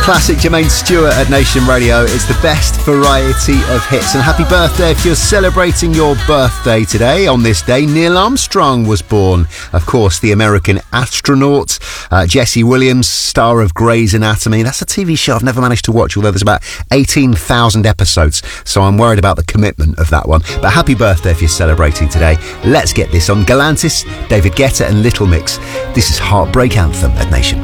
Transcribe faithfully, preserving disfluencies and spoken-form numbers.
Classic Jermaine Stewart at Nation Radio. It's the best variety of hits. And happy birthday if you're celebrating your birthday today. On this day, Neil Armstrong was born. Of course, the American astronaut. Uh, Jesse Williams, star of Grey's Anatomy. That's a T V show I've never managed to watch, although there's about eighteen thousand episodes. So I'm worried about the commitment of that one. But happy birthday if you're celebrating today. Let's get this on. Galantis, David Guetta and Little Mix. This is Heartbreak Anthem at Nation.